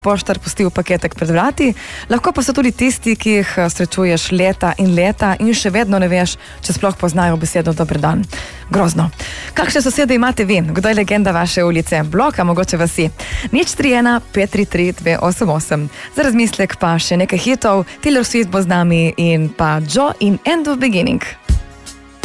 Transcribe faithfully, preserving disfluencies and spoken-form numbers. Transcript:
poštar pustil paketek pred vrati, lahko pa so tudi tisti, ki jih srečuješ leta in leta in še vedno ne veš, če sploh poznajo besedo dober dan. Grozno. Kakšne sosede imate vi? Kdo je legenda vaše ulice? Bloka, mogoče vasi. nič tri ena pet tri tri dve osem osem. Za razmislek pa še nekaj hitov, Taylor Swift bo z nami in pa Joe in End of Beginning.